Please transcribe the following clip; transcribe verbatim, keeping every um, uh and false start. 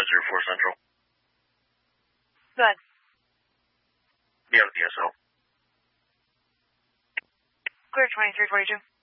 five zero four Central. Good. Be out of D S L. Clear twenty-three forty-two.